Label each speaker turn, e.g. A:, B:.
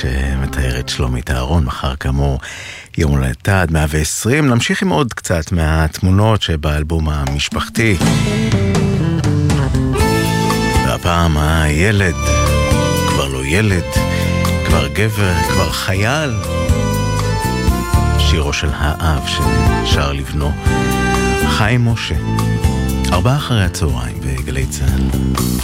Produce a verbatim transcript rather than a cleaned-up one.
A: שמתארת שלומית אהרון, מחר כאמור יום הולדתה עד מאה ועשרים. נמשיך עם עוד קצת מהתמונות שבאלבום המשפחתי. והפעם הילד, כבר לא ילד, כבר גבר, כבר חייל. שירו של האב ששר לבנו, חיים משה. ארבעה אחרי הצהריים בגלי צהל.